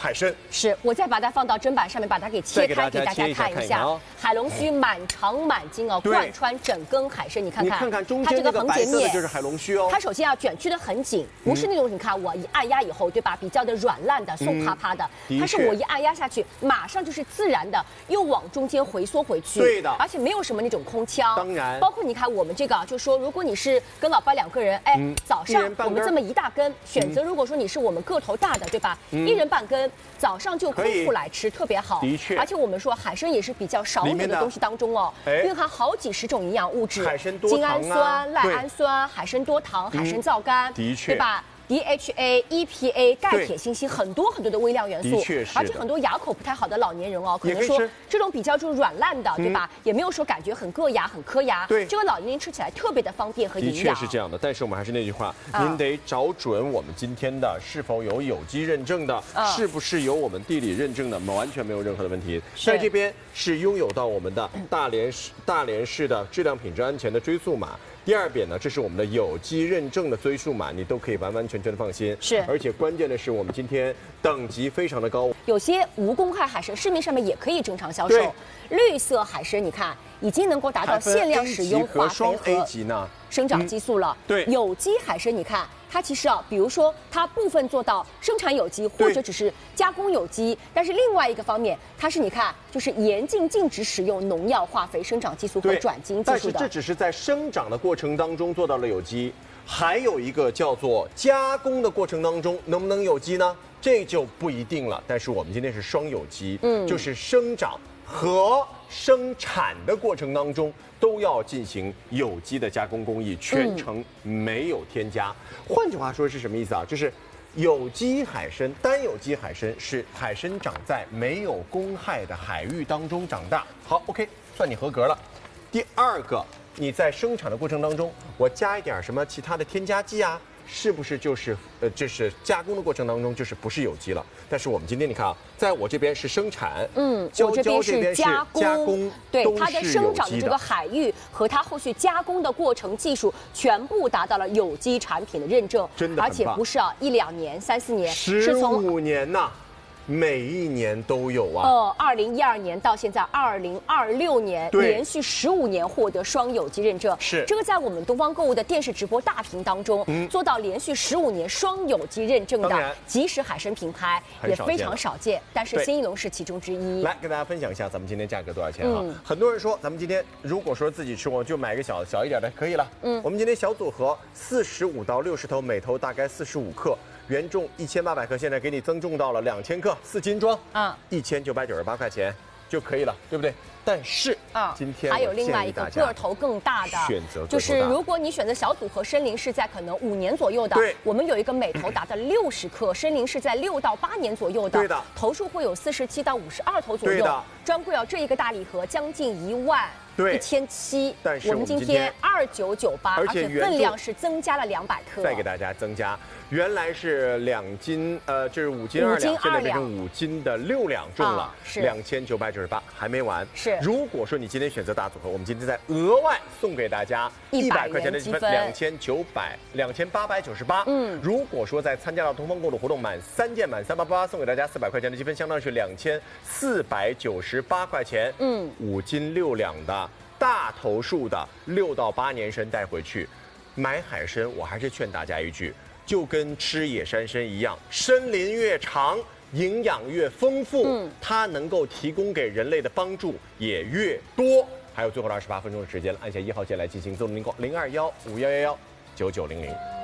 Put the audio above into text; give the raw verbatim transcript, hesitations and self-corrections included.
海参。 是，我再把它放到砧板上面，把它给切开，给大家看一下。海龙须满长满筋哦，贯穿整根海参，你看看， 你看看中间这个白色的就是海龙须哦。 它首先啊卷曲的很紧，不是那种你看我一按压以后，对吧？比较的软烂的、松趴趴的，它是我一按压下去，马上就是自然的又往中间回缩回去。 对的， 而且没有什么那种空腔。 当然， 包括你看我们这个，就说如果你是跟老爸两个人，哎，早上我们这么一大根，选择如果说你是我们个头大的，对吧？一人半根，早上就空腹来吃，特别好。 的确， 而且我们说海参也是比较少有的东西当中哦，蕴含好几十种营养物质， 海参多精氨酸、赖氨酸、海参多糖、海参皂苷， 的确， 对吧？D H A、E P A、钙、铁、锌、硒，很多很多的微量元素， 的确是。 而且很多牙口不太好的老年人哦，可能说这种比较就是软烂的，对吧？也没有说感觉很硌牙、很磕牙。 对， 这个老年人吃起来特别的方便和营养。 的确是这样的，但是我们还是那句话，您得找准我们今天的是否有有机认证的，是不是有我们地理认证的，完全没有任何的问题。在这边是拥有到我们的大连市大连市的质量品质安全的追溯码。第二点呢，这是我们的有机认证的追溯码，你都可以完完全全的放心。 是， 而且关键的是，我们今天等级非常的高。有些无公害海参市面上面也可以正常销售。绿色海参，你看已经能够达到限量使用化肥和生长激素了。 对， 有机海参，你看它其实啊，比如说它部分做到生产有机，或者只是加工有机，但是另外一个方面，它是你看就是严禁禁止使用农药、化肥、生长激素和转基因技术的。 但是这只是在生长的过程当中做到了有机，还有一个叫做加工的过程当中能不能有机呢？这就不一定了。但是我们今天是双有机，嗯，就是生长和生产的过程当中都要进行有机的加工工艺，全程没有添加。换句话说是什么意思啊？就是有机海参，单有机海参是海参长在没有公害的海域当中长大。好 ，OK， 算你合格了。第二个，你在生产的过程当中，我加一点什么其他的添加剂啊？是不是就是呃，这是加工的过程当中就是不是有机了？但是我们今天你看啊，在我这边是生产， 嗯，我这边是加工， 加工对它的生长的这个海域和它后续加工的过程技术，全部达到了有机产品的认证， 真的， 而且不是啊一两年、三四年， 十五年呐。每一年都有啊。 呃，二零一二年到现在二零二六年，连续十五年获得双有机认证。 是这个在我们东方购物的电视直播大屏当中，嗯、做到连续十五年双有机认证的即食海参品牌也非常少见。但是新一龙是其中之一。 来跟大家分享一下，咱们今天价格多少钱啊？嗯、很多人说，咱们今天如果说自己吃，我就买个小小一点的可以了。嗯，我们今天小组合四十五到六十头，每头大概四十五克。原重一千八百克，现在给你增重到了两千克，四斤装，啊，一千九百九十八块钱就可以了，对不对？但是啊，今天还有另外一个个头更大的选择， 就是如果你选择小组合参苓是在可能五年左右的， 对， 我们有一个每头达到六十克，参苓是在六到八年左右的， 对的， 头数会有四十七到五十二头左右， 对的， 专柜哦，这一个大礼盒将近一万。 对， 一千七， 但是我们今天二九九八，而且分量是增加了两百克。 再给大家增加，原来是两斤，呃，这是五斤二两，现在变成五斤的六两重了， 是两千九百九十八，还没完。 是， 如果说你今天选择大组合，我们今天再额外送给大家一百块钱的积分，两千九百两千八百九十八。嗯，如果说在参加到东方购物活动满三件满三八八，送给大家四百块钱的积分，相当于是两千四百九十八块钱。嗯，五斤六两的。大头数的六到八年参带回去，买海参我还是劝大家一句，就跟吃野山参一样，参林越长，营养越丰富，嗯，它能够提供给人类的帮助也越多。还有最后的二十八分钟的时间了，按下一号键来进行自动领购零二幺五幺幺幺九九零零。